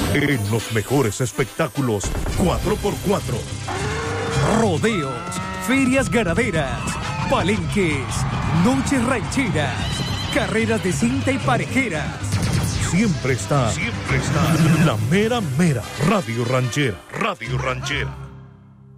En los mejores espectáculos 4x4. Rodeos, ferias ganaderas, palenques, noches rancheras, carreras de cinta y parejeras. Siempre está la mera mera Radio Ranchera. Radio Ranchera.